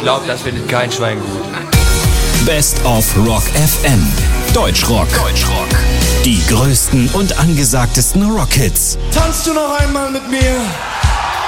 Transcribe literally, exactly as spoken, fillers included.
glaube, das findet kein Schwein gut. Best of Rock F M. Deutschrock. Deutschrock. Die größten und angesagtesten Rockhits. Tanzt du noch einmal mit mir?